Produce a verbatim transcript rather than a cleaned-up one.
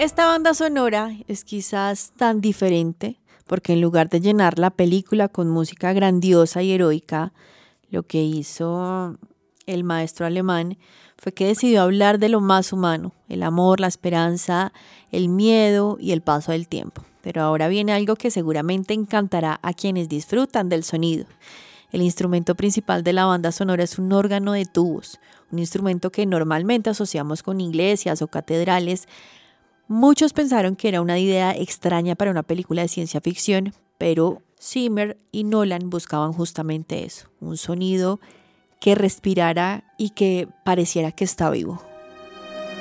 Esta banda sonora es quizás tan diferente porque en lugar de llenar la película con música grandiosa y heroica, lo que hizo el maestro alemán fue que decidió hablar de lo más humano, el amor, la esperanza, el miedo y el paso del tiempo. Pero ahora viene algo que seguramente encantará a quienes disfrutan del sonido. El instrumento principal de la banda sonora es un órgano de tubos, un instrumento que normalmente asociamos con iglesias o catedrales. Muchos pensaron que era una idea extraña para una película de ciencia ficción, pero Zimmer y Nolan buscaban justamente eso, un sonido que respirara y que pareciera que está vivo.